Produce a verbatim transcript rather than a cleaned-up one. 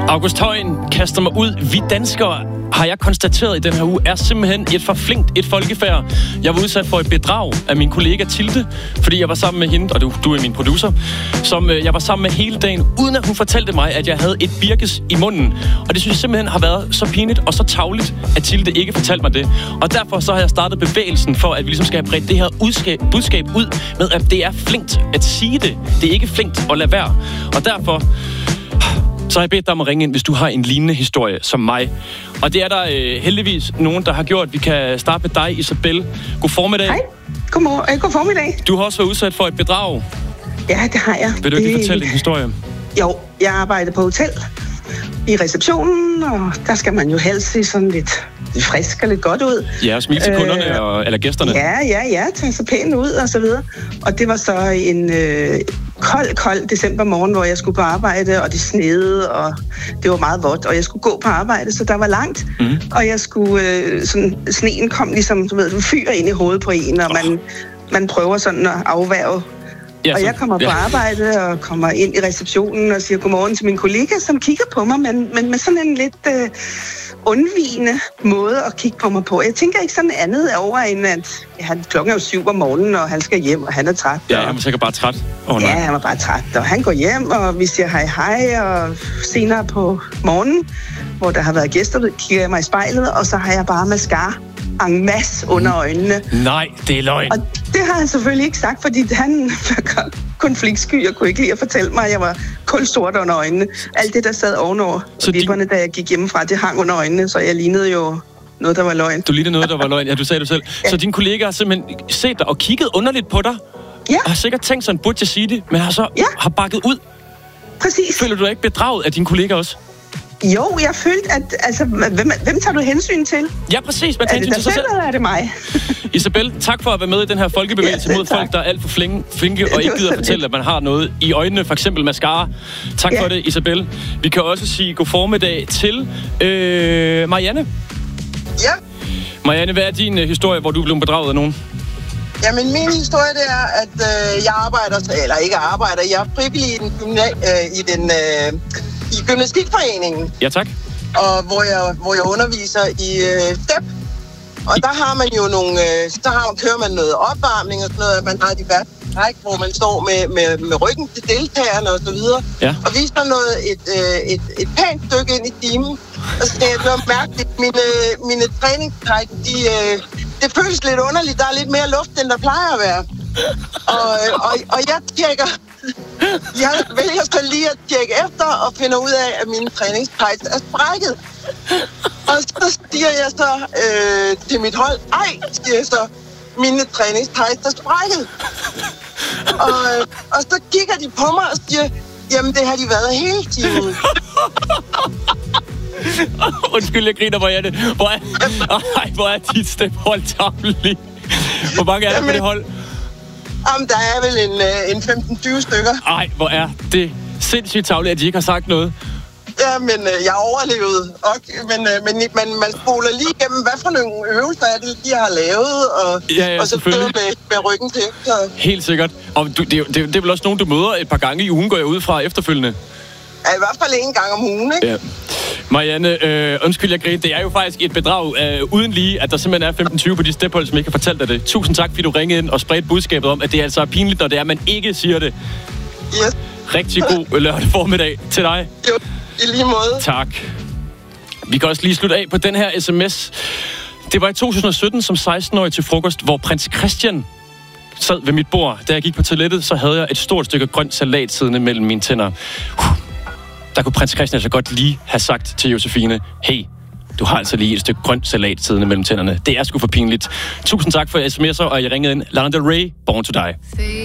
August Højen kaster mig ud. Vi danskere, har jeg konstateret i den her uge, er simpelthen et for flinkt et folkefærd. Jeg var udsat for et bedrag af min kollega Tilde, fordi jeg var sammen med hende, og du, du er min producer, som øh, jeg var sammen med hele dagen, uden at hun fortalte mig, at jeg havde et birkes i munden. Og det synes jeg simpelthen har været så pinligt og så tarveligt, at Tilde ikke fortalte mig det. Og derfor så har jeg startet bevægelsen for, at vi ligesom skal have bredt det her udskab, budskab ud med, at det er flinkt at sige det. Det er ikke flinkt at lade være. Og derfor så har jeg bedt dig om at ringe ind, hvis du har en lignende historie som mig. Og det er der øh, heldigvis nogen, der har gjort. Vi kan starte med dig, Isabel. God formiddag. Hej. Godmorgen. Øh, god formiddag. Du har også været udsat for et bedrag. Ja, det har jeg. Vil du ikke det... fortælle din historie? Jo, jeg arbejder på hotel i receptionen, og der skal man jo helst se sådan lidt frisk og lidt godt ud. Ja, og smile til kunderne øh, og, eller gæsterne. Ja, ja, ja. Tage så pænt ud og så videre. Og det var så en øh, kold, kold decembermorgen, hvor jeg skulle på arbejde, og det sneede, og det var meget vådt, og jeg skulle gå på arbejde, så der var langt. Mm. Og jeg skulle, øh, sådan, sneen kom ligesom, du ved, fyr ind i hovedet på en, og man, man prøver sådan at afværge. Ja, og jeg kommer på ja. arbejde og kommer ind i receptionen og siger godmorgen til min kollega, som kigger på mig, men, men med sådan en lidt øh, undvigende måde at kigge på mig på. Jeg tænker ikke sådan andet over, end at ja, klokken er jo syv om morgenen, og han skal hjem, og han er træt. Ja, han var sikkert bare træt. Oh, ja, han var bare træt. Og han går hjem, og vi siger hej hej, og senere på morgenen, hvor der har været gæster, kigger jeg mig i spejlet, og så har jeg bare mascara en masse under øjnene. Nej, det er løgn. Og det har han selvfølgelig ikke sagt, fordi han var konfliktsky og kunne ikke lide at fortælle mig, at jeg var kulsort under øjnene. Alt det, der sad ovenover vipperne, din... da jeg gik hjemmefra, det hang under øjnene, så jeg lignede jo noget, der var løgn. Du lignede noget, der var løgn, ja, du sagde det selv. Ja. Så din kollega har simpelthen set dig og kigget underligt på dig, ja. og har sikkert tænkt sådan, burde jeg sige det, men har så ja. har bakket ud. Præcis. Føler du dig ikke bedraget af din kollega også? Jo, jeg følte, at altså, hvem, hvem tager du hensyn til? Ja, præcis. Man tager hensyn til sig selv. Eller er det mig? Isabel, tak for at være med i den her folkebevægelse ja, mod tak. folk, der er alt for flinke, flinke og ikke gider at fortælle, at man har noget i øjnene, for eksempel mascara. Tak ja. for det, Isabel. Vi kan også sige god formiddag til øh, Marianne. Ja. Marianne, hvad er din øh, historie, hvor du blev bedraget af nogen? Jamen, min historie det er, at øh, jeg arbejder, eller ikke arbejder, jeg er frivillig i den, øh, i den øh, i gymnastikforeningen. Ja, tak. Og hvor jeg, hvor jeg underviser i øh, step. Og der har man jo nogle, øh, så har, kører man noget opvarmning og sådan noget, at man har diverse træk, hvor man står med, med, med ryggen til deltagerne og så videre. Ja. Og vi står noget et, øh, et, et pænt stykke ind i timen. Og så det er mærkeligt, mine, mine træningstræk, de, øh, det føles lidt underligt. Der er lidt mere luft, end der plejer at være. Og, og, og jeg tjekker, jeg vælger så lige at tjekke efter og finder ud af, at mine træningstræk er sprækket. Og så siger jeg så øh, til mit hold, ej, siger jeg så, mine træningstræk er sprækket. Og, og så kigger de på mig og siger, jamen det har de været hele tiden. Undskyld, jeg griner, Marianne. Hvor er, ej, hvor er dit stephold tavlig. Hvor mange er der på det hold? Jamen, der er vel en, en femten tyve stykker. Ej, hvor er det sindssygt tavligt, at de ikke har sagt noget. Ja, men øh, jeg overlevede. Okay, men øh, men man, man spoler lige igennem, hvad for nogle øvelser er det, de har lavet, og, ja, ja, og så med, med ryggen til. Så. Helt sikkert. Og du, det, det, det er vel også nogen, du møder et par gange i ugen, går jeg ud fra efterfølgende. Ja, i hvert fald en gang om ugen, ikke? Ja. Marianne, øh, undskyld, jeg griner. Det er jo faktisk et bedrag øh, uden lige, at der simpelthen er femten tyve på de stephold, som ikke har fortalt dig det. Tusind tak, fordi du ringede ind og spredte budskabet om, at det altså er pinligt, når det er, at man ikke siger det. Yes. Rigtig god lørdag formiddag til dig. Jo, i lige måde. Tak. Vi kan også lige slutte af på den her sms. Det var i to tusind og sytten som seksten-årig til frokost, hvor prins Christian sad ved mit bord. Da jeg gik på toilettet, så havde jeg et stort stykke grønt salat siddende mellem mine tænder. Der kunne prins Christian så godt lige have sagt til Josefine, hey, du har altså lige et stykke grønt salat siddende mellem tænderne. Det er sgu for pinligt. Tusind tak for sms'er, og jeg ringede ind. Lana Del Rey, Born to Die.